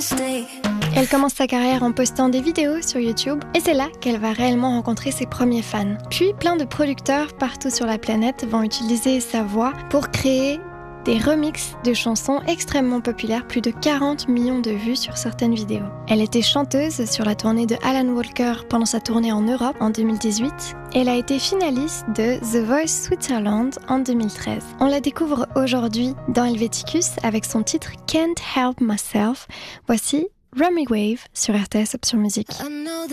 Elle commence sa carrière en postant des vidéos sur YouTube et c'est là qu'elle va réellement rencontrer ses premiers fans. Puis plein de producteurs partout sur la planète vont utiliser sa voix pour créer des remixes de chansons extrêmement populaires, plus de 40 millions de vues sur certaines vidéos. Elle était chanteuse sur la tournée de Alan Walker pendant sa tournée en Europe en 2018. Elle a été finaliste de The Voice Switzerland en 2013. On la découvre aujourd'hui dans Helveticus avec son titre Can't Help Myself. Voici Rummy Wave sur RTS Option Music.